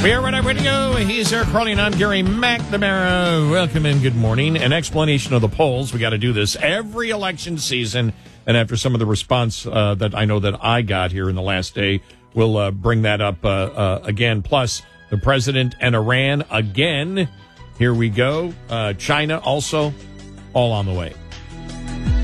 We are Red Radio. He's Eric Carly, and I'm Gary McNamara. Welcome and good morning. An explanation of the polls. We got to do this every election season. And after some of the response that I know that I got here in the last day, we'll bring that up again. Plus, the president and Iran again. Here we go. China also, all on the way.